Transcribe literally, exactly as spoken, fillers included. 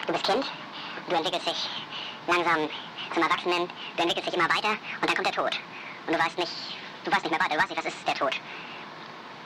Du bist Kind, du entwickelst dich langsam zum Erwachsenen, du entwickelst dich immer weiter und dann kommt der Tod. Und du weißt nicht, du weißt nicht mehr weiter, du weißt nicht, was ist der Tod.